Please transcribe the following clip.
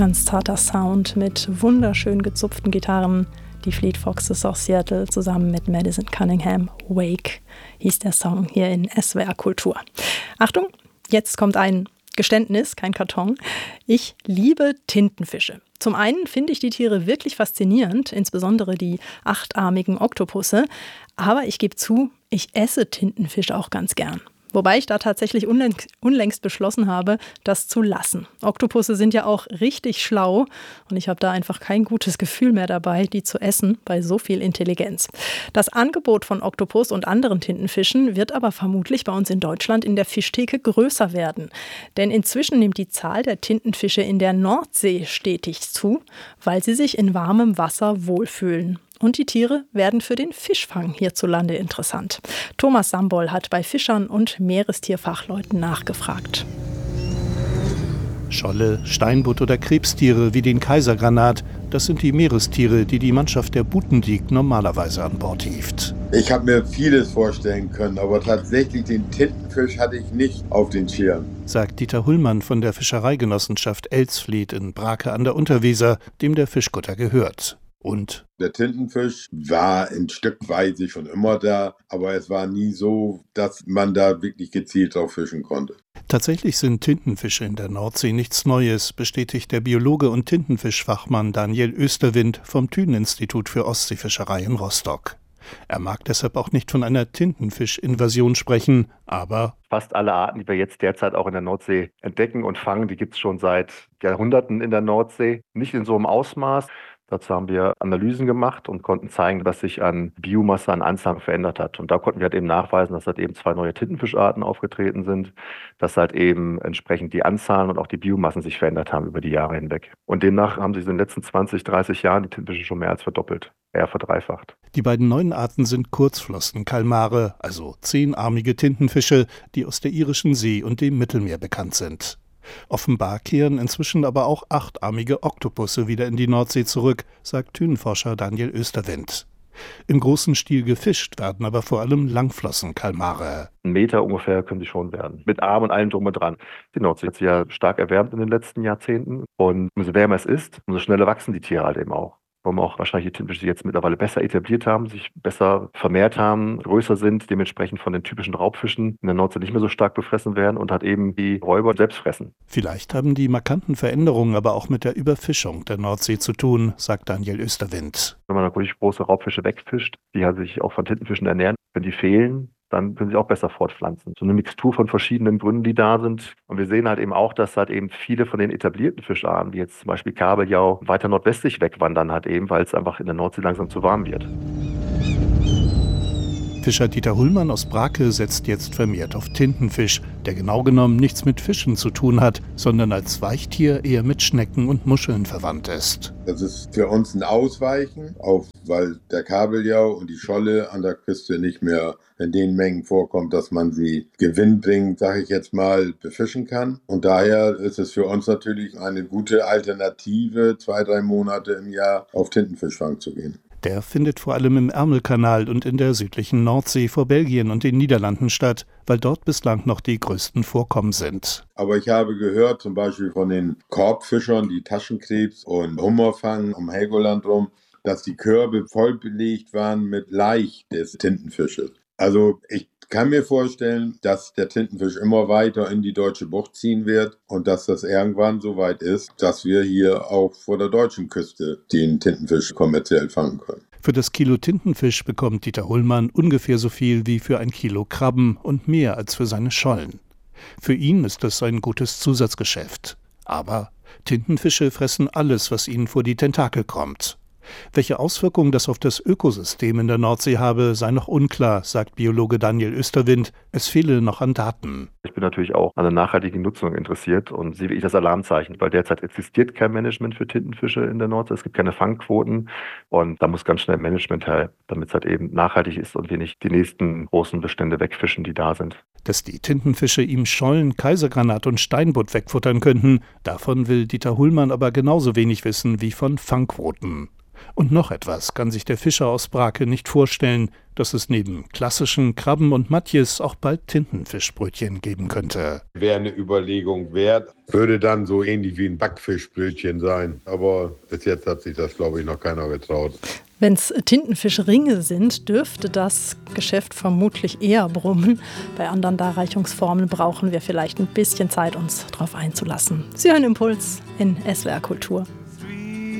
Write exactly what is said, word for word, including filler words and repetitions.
Ganz zarter Sound mit wunderschön gezupften Gitarren. Die Fleet Foxes aus Seattle zusammen mit Madison Cunningham. Wake hieß der Song hier in S W R Kultur. Achtung, jetzt kommt ein Geständnis, kein Karton. Ich liebe Tintenfische. Zum einen finde ich die Tiere wirklich faszinierend, insbesondere die achtarmigen Oktopusse. Aber ich gebe zu, ich esse Tintenfische auch ganz gern. Wobei ich da tatsächlich unlängst, unlängst beschlossen habe, das zu lassen. Oktopusse sind ja auch richtig schlau und ich habe da einfach kein gutes Gefühl mehr dabei, die zu essen, bei so viel Intelligenz. Das Angebot von Oktopus und anderen Tintenfischen wird aber vermutlich bei uns in Deutschland in der Fischtheke größer werden. Denn inzwischen nimmt die Zahl der Tintenfische in der Nordsee stetig zu, weil sie sich in warmem Wasser wohlfühlen. Und die Tiere werden für den Fischfang hierzulande interessant. Thomas Sambol hat bei Fischern und Meerestierfachleuten nachgefragt. Scholle, Steinbutt oder Krebstiere wie den Kaisergranat, das sind die Meerestiere, die die Mannschaft der Butendiek normalerweise an Bord hieft. Ich habe mir vieles vorstellen können, aber tatsächlich den Tintenfisch hatte ich nicht auf den Schirm. Sagt Dieter Hullmann von der Fischereigenossenschaft Elsfleth in Brake an der Unterweser, dem der Fischkutter gehört. Und der Tintenfisch war in Stückweise schon immer da, aber es war nie so, dass man da wirklich gezielt drauf fischen konnte. Tatsächlich sind Tintenfische in der Nordsee nichts Neues, bestätigt der Biologe und Tintenfischfachmann Daniel Österwind vom Thünen-Institut für Ostseefischerei in Rostock. Er mag deshalb auch nicht von einer Tintenfisch-Invasion sprechen, aber fast alle Arten, die wir jetzt derzeit auch in der Nordsee entdecken und fangen, die gibt es schon seit Jahrhunderten in der Nordsee. Nicht in so einem Ausmaß. Dazu haben wir Analysen gemacht und konnten zeigen, dass sich an Biomasse, an Anzahl verändert hat. Und da konnten wir halt eben nachweisen, dass halt eben zwei neue Tintenfischarten aufgetreten sind, dass halt eben entsprechend die Anzahlen und auch die Biomassen sich verändert haben über die Jahre hinweg. Und demnach haben sich in den letzten zwanzig, dreißig Jahren die Tintenfische schon mehr als verdoppelt, eher verdreifacht. Die beiden neuen Arten sind Kurzflossenkalmare, also zehnarmige Tintenfische, die aus der irischen See und dem Mittelmeer bekannt sind. Offenbar kehren inzwischen aber auch achtarmige Oktopusse wieder in die Nordsee zurück, sagt Thünenforscher Daniel Österwind. Im großen Stil gefischt werden aber vor allem Langflossenkalmare. Ein Meter ungefähr können sie schon werden, mit Arm und allem drum und dran. Die Nordsee hat sich ja stark erwärmt in den letzten Jahrzehnten und umso wärmer es ist, umso schneller wachsen die Tiere halt eben auch. Warum auch wahrscheinlich die Tintenfische sich jetzt mittlerweile besser etabliert haben, sich besser vermehrt haben, größer sind, dementsprechend von den typischen Raubfischen in der Nordsee nicht mehr so stark befressen werden und halt eben die Räuber selbst fressen. Vielleicht haben die markanten Veränderungen aber auch mit der Überfischung der Nordsee zu tun, sagt Daniel Österwind. Wenn man natürlich große Raubfische wegfischt, die halt sich auch von Tintenfischen ernähren, wenn die fehlen, dann können sie auch besser fortpflanzen. So eine Mixtur von verschiedenen Gründen, die da sind. Und wir sehen halt eben auch, dass halt eben viele von den etablierten Fischarten, wie jetzt zum Beispiel Kabeljau, weiter nordwestlich wegwandern halt eben, weil es einfach in der Nordsee langsam zu warm wird. Fischer Dieter Hullmann aus Brake setzt jetzt vermehrt auf Tintenfisch, der genau genommen nichts mit Fischen zu tun hat, sondern als Weichtier eher mit Schnecken und Muscheln verwandt ist. Das ist für uns ein Ausweichen, auf, weil der Kabeljau und die Scholle an der Küste nicht mehr in den Mengen vorkommt, dass man sie gewinnbringend, sage ich jetzt mal, befischen kann. Und daher ist es für uns natürlich eine gute Alternative, zwei, drei Monate im Jahr auf Tintenfischfang zu gehen. Der findet vor allem im Ärmelkanal und in der südlichen Nordsee vor Belgien und den Niederlanden statt, weil dort bislang noch die größten Vorkommen sind. Aber ich habe gehört, zum Beispiel von den Korbfischern, die Taschenkrebs und Hummer fangen um Helgoland rum, dass die Körbe voll belegt waren mit Laich des Tintenfisches. Also ich kann mir vorstellen, dass der Tintenfisch immer weiter in die deutsche Bucht ziehen wird und dass das irgendwann so weit ist, dass wir hier auch vor der deutschen Küste den Tintenfisch kommerziell fangen können. Für das Kilo Tintenfisch bekommt Dieter Hullmann ungefähr so viel wie für ein Kilo Krabben und mehr als für seine Schollen. Für ihn ist das ein gutes Zusatzgeschäft. Aber Tintenfische fressen alles, was ihnen vor die Tentakel kommt. Welche Auswirkungen das auf das Ökosystem in der Nordsee habe, sei noch unklar, sagt Biologe Daniel Österwind. Es fehle noch an Daten. Ich bin natürlich auch an der nachhaltigen Nutzung interessiert und sehe ich das Alarmzeichen, weil derzeit existiert kein Management für Tintenfische in der Nordsee. Es gibt keine Fangquoten und da muss ganz schnell Management her, damit es halt eben nachhaltig ist und wir nicht die nächsten großen Bestände wegfischen, die da sind. Dass die Tintenfische ihm Schollen, Kaisergranat und Steinbutt wegfuttern könnten, davon will Dieter Hullmann aber genauso wenig wissen wie von Fangquoten. Und noch etwas kann sich der Fischer aus Brake nicht vorstellen, dass es neben klassischen Krabben und Matjes auch bald Tintenfischbrötchen geben könnte. Wäre eine Überlegung wert, würde dann so ähnlich wie ein Backfischbrötchen sein. Aber bis jetzt hat sich das, glaube ich, noch keiner getraut. Wenn es Tintenfischringe sind, dürfte das Geschäft vermutlich eher brummen. Bei anderen Darreichungsformen brauchen wir vielleicht ein bisschen Zeit, uns darauf einzulassen. Sie hören Impuls in S W R Kultur.